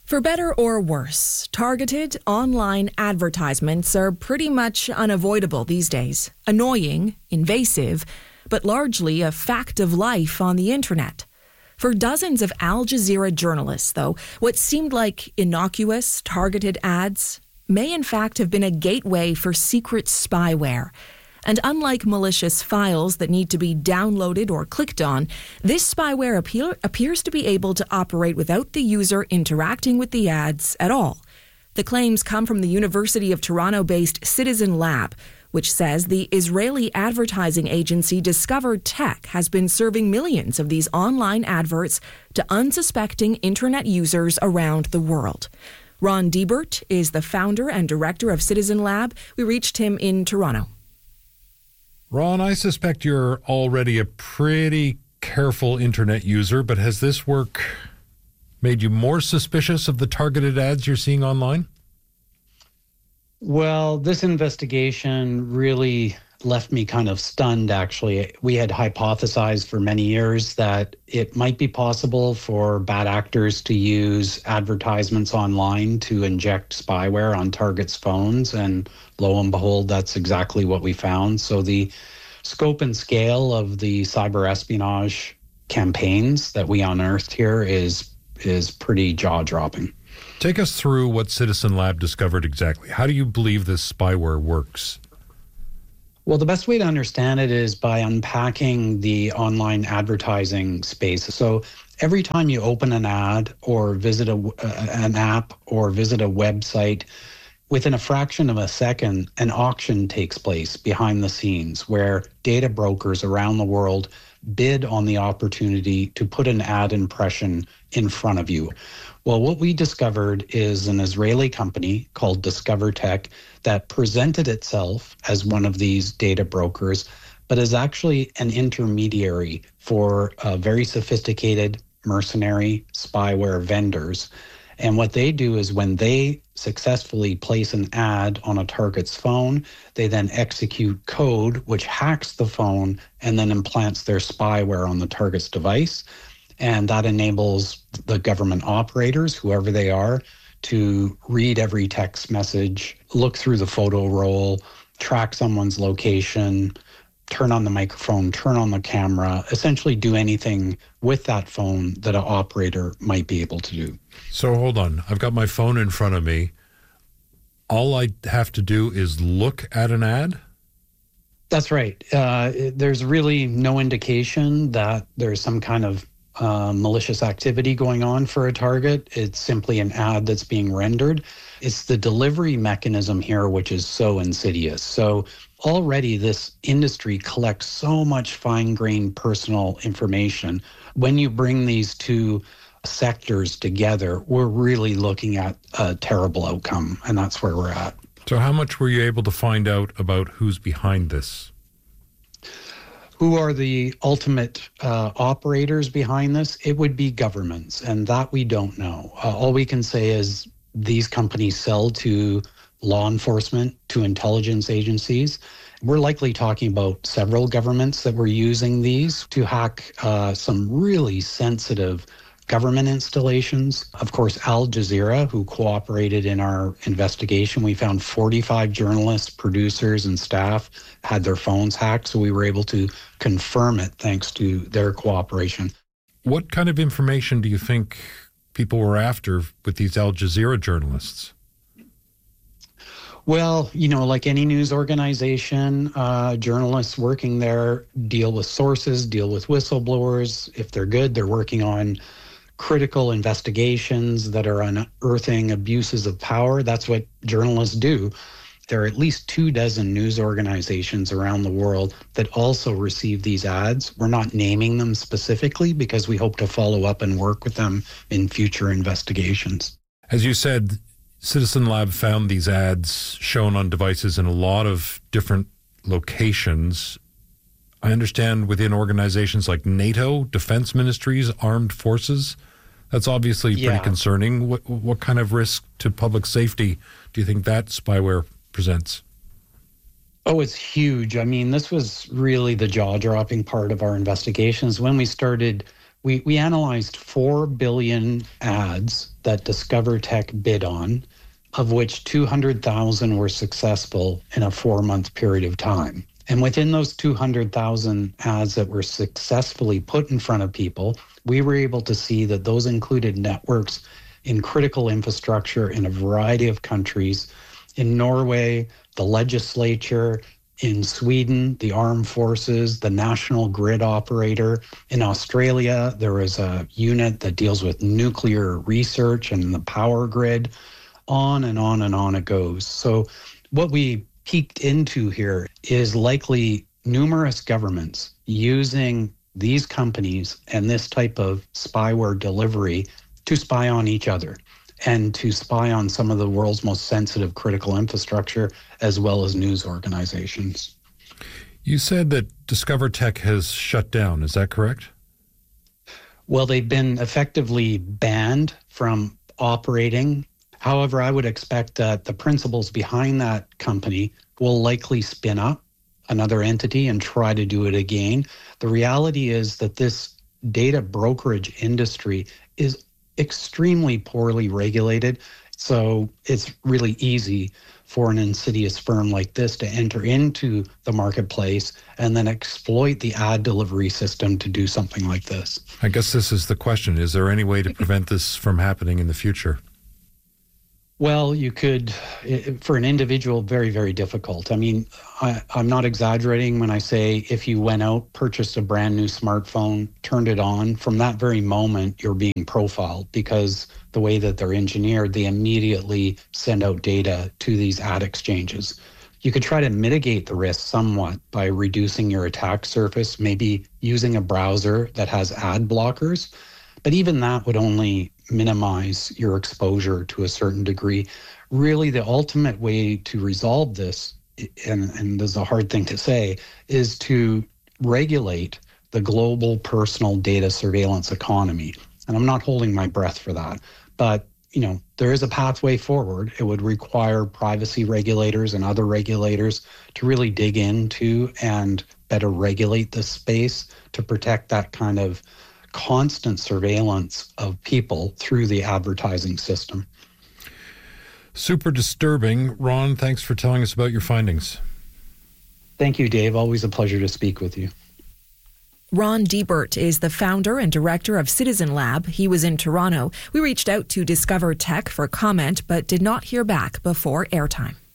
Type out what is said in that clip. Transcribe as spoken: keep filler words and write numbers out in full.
For better or worse, targeted online advertisements are pretty much unavoidable these days. Annoying, invasive, but largely a fact of life on the internet. For dozens of Al Jazeera journalists, though, what seemed like innocuous, targeted ads may in fact have been a gateway for secret spyware. And unlike malicious files that need to be downloaded or clicked on, this spyware appear, appears to be able to operate without the user interacting with the ads at all. The claims come from the University of Toronto-based Citizen Lab, which says the Israeli advertising agency Discover Tech has been serving millions of these online adverts to unsuspecting internet users around the world. Ron Deibert is the founder and director of Citizen Lab. We reached him in Toronto. Ron, I suspect you're already a pretty careful internet user, but has this work made you more suspicious of the targeted ads you're seeing online? Well, this investigation really left me kind of stunned, actually. We had hypothesized for many years that it might be possible for bad actors to use advertisements online to inject spyware on targets' phones, and lo and behold, that's exactly what we found. So the scope and scale of the cyber espionage campaigns that we unearthed here is is pretty jaw-dropping. Take us through what Citizen Lab discovered exactly. How do you believe this spyware works? Well, the best way to understand it is by unpacking the online advertising space. So every time you open an ad or visit a, uh, an app or visit a website, within a fraction of a second, an auction takes place behind the scenes where data brokers around the world bid on the opportunity to put an ad impression in front of you. Well, what we discovered is an Israeli company called Discover Tech that presented itself as one of these data brokers, but is actually an intermediary for uh, very sophisticated mercenary spyware vendors. And what they do is when they successfully place an ad on a target's phone, they then execute code which hacks the phone and then implants their spyware on the target's device. And that enables the government operators, whoever they are, to read every text message, look through the photo roll, track someone's location, turn on the microphone, turn on the camera, essentially do anything with that phone that an operator might be able to do. So hold on. I've got my phone in front of me. All I have to do is look at an ad? That's right. Uh, there's really no indication that there's some kind of uh, malicious activity going on for a target. It's simply an ad that's being rendered. It's the delivery mechanism here which is so insidious. So already this industry collects so much fine-grained personal information. When you bring these two sectors together, we're really looking at a terrible outcome, and that's where we're at. So how much were you able to find out about who's behind this? Who are the ultimate uh, operators behind this? It would be governments, and that we don't know. Uh, all we can say is these companies sell to law enforcement, to intelligence agencies. We're likely talking about several governments that were using these to hack uh, some really sensitive government installations. Of course, Al Jazeera, who cooperated in our investigation, we found forty-five journalists, producers, and staff had their phones hacked, so we were able to confirm it thanks to their cooperation. What kind of information do you think people were after with these Al Jazeera journalists? Well, you know, like any news organization, uh, journalists working there deal with sources, deal with whistleblowers. If they're good, they're working on critical investigations that are unearthing abuses of power. That's what journalists do. There are at least two dozen news organizations around the world that also receive these ads. We're not naming them specifically because we hope to follow up and work with them in future investigations. As you said, Citizen Lab found these ads shown on devices in a lot of different locations. I understand within organizations like NATO, defense ministries, armed forces. That's obviously pretty yeah. concerning. What, what kind of risk to public safety do you think that spyware presents? Oh, it's huge. I mean, this was really the jaw-dropping part of our investigations. When we started, We, we analyzed four billion ads that Discover Tech bid on, of which two hundred thousand were successful in a four-month period of time. And within those two hundred thousand ads that were successfully put in front of people, we were able to see that those included networks in critical infrastructure in a variety of countries. In Norway, the legislature; in Sweden, the armed forces, the national grid operator. In Australia, there is a unit that deals with nuclear research and the power grid. On and on and on it goes. So what we peeked into here is likely numerous governments using these companies and this type of spyware delivery to spy on each other and to spy on some of the world's most sensitive critical infrastructure, as well as news organizations. You said that Discover Tech has shut down. Is that correct? Well, they've been effectively banned from operating. However, I would expect that the principals behind that company will likely spin up another entity and try to do it again. The reality is that this data brokerage industry is extremely poorly regulated. So it's really easy for an insidious firm like this to enter into the marketplace and then exploit the ad delivery system to do something like this. I guess this is the question. Is there any way to prevent this from happening in the future? Well, you could, for an individual, very, very difficult. I mean, I, I'm not exaggerating when I say if you went out, purchased a brand new smartphone, turned it on, from that very moment, you're being profiled, because the way that they're engineered, they immediately send out data to these ad exchanges. You could try to mitigate the risk somewhat by reducing your attack surface, maybe using a browser that has ad blockers, but even that would only minimize your exposure to a certain degree. Really, the ultimate way to resolve this, and, and this is a hard thing to say, is to regulate the global personal data surveillance economy. And I'm not holding my breath for that. But, you know, there is a pathway forward. It would require privacy regulators and other regulators to really dig into and better regulate this space to protect that kind of constant surveillance of people through the advertising system. Super disturbing. Ron, thanks for telling us about your findings. Thank you, Dave. Always a pleasure to speak with you. Ron Deibert is the founder and director of Citizen Lab. He was in Toronto. We reached out to Discover Tech for comment, but did not hear back before airtime.